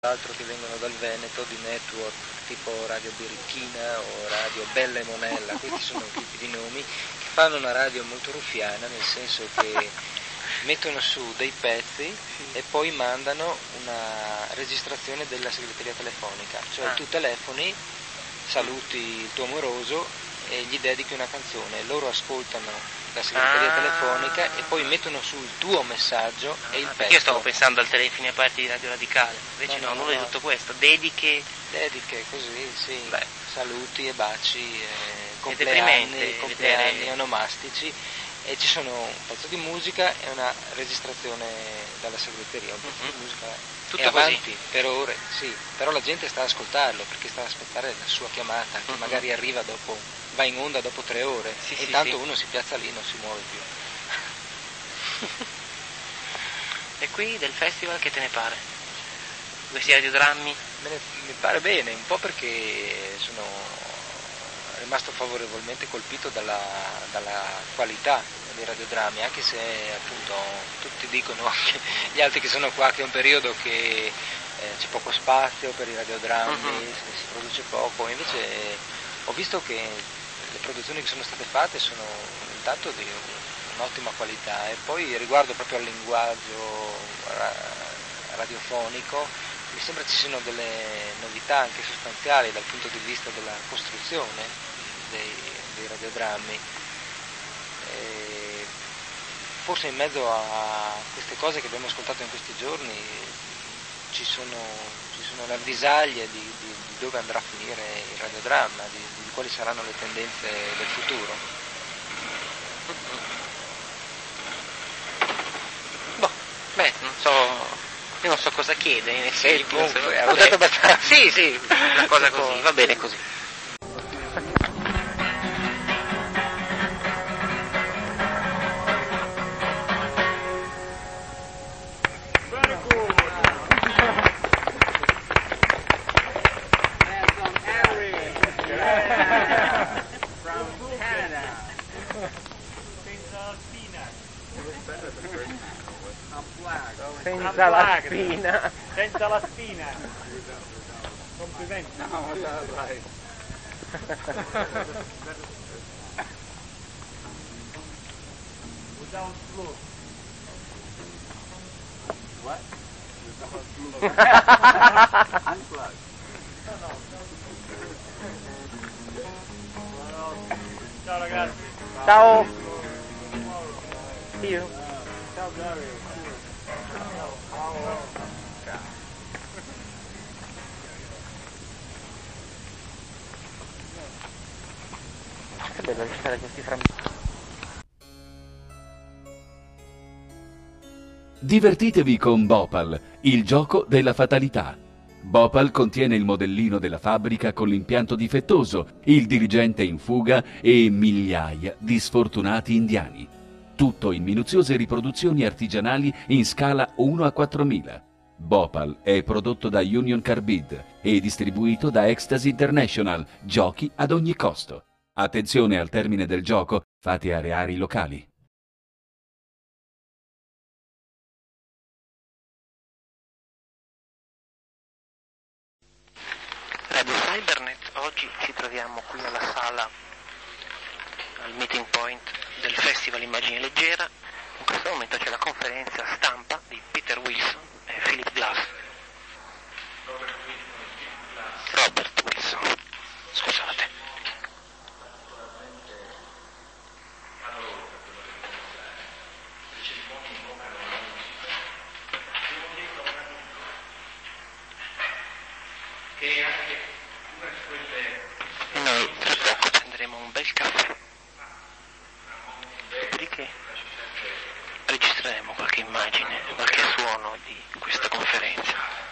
Altro che vengono dal Veneto, di network tipo Radio Birichina o Radio Bella e Monella, questi sono tipi di nomi che fanno una radio molto ruffiana, nel senso che mettono su dei pezzi e poi mandano una registrazione della segreteria telefonica, cioè tu telefoni, saluti il tuo amoroso e gli dedichi una canzone, loro ascoltano la segreteria telefonica e poi mettono sul tuo messaggio e il pezzo. Io stavo pensando al telefoni aperti di Radio Radicale, invece no, nulla di tutto questo, dediche così, sì. Beh. Saluti e baci, compleanni onomastici, e ci sono un pezzo di musica e una registrazione dalla segreteria, un pezzo di musica tutto è avanti così. Per ore, sì, però la gente sta ad ascoltarlo perché sta ad aspettare la sua chiamata, che magari arriva dopo, va in onda dopo 3 ore, e intanto uno si piazza lì, non si muove più. E qui del festival che te ne pare? Questi radiodrammi? Mi pare bene, un po' perché sono rimasto favorevolmente colpito dalla qualità dei radiodrammi, anche se appunto tutti dicono, anche gli altri che sono qua, che è un periodo che c'è poco spazio per i radiodrammi, si produce poco, invece ho visto che le produzioni che sono state fatte sono intanto di un'ottima qualità, e poi riguardo proprio al linguaggio radiofonico mi sembra ci siano delle novità anche sostanziali dal punto di vista della costruzione dei radiodrammi. Forse in mezzo a queste cose che abbiamo ascoltato in questi giorni ci sono le avvisaglie di dove andrà a finire il radiodramma, di quali saranno le tendenze del futuro. Non so. Io non so cosa chiedere, nel senso. Ho detto abbastanza. Sì, una cosa così, va bene così. Senza la spina. Senza la spina. Complimenti. No, dai. Without glue. What? Unplugged. Ciao ragazzi. Ciao. Io. Ciao Dario. Che bello registrare questi frammenti. Divertitevi con Bhopal, il gioco della fatalità. Bhopal contiene il modellino della fabbrica con l'impianto difettoso, il dirigente in fuga e migliaia di sfortunati indiani. Tutto in minuziose riproduzioni artigianali in scala 1 a 4000. Bhopal è prodotto da Union Carbide e distribuito da Ecstasy International, giochi ad ogni costo. Attenzione, al termine del gioco fate areare i locali. Radio Cybernet, oggi ci troviamo qui alla sala, al meeting point del Festival Immagine Leggera. In questo momento c'è la conferenza stampa di Peter Wilson e Philip Glass. Robert Wilson, scusate. E noi tra poco prenderemo un bel caffè, dopodiché registreremo qualche immagine, qualche suono di questa conferenza.